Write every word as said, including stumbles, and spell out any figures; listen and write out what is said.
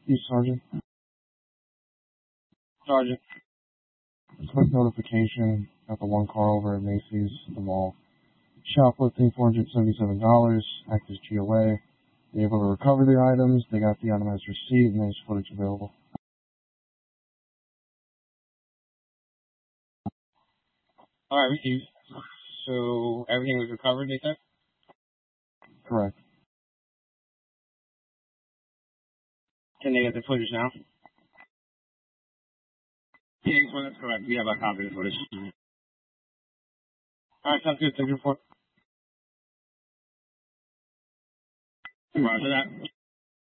Yes, Sergeant. Sergeant. Quick notification at the one car over at Macy's, the mall. Shoplifting four hundred seventy-seven dollars, active G O A. They're able to recover the items, they got the itemized receipt, and there's footage available. Alright, received. So, everything was recovered, they said? Correct. Can they get the footage now? Yeah, well, that's correct. We have a copy of the footage. Alright, sounds good. Thank you for Roger that.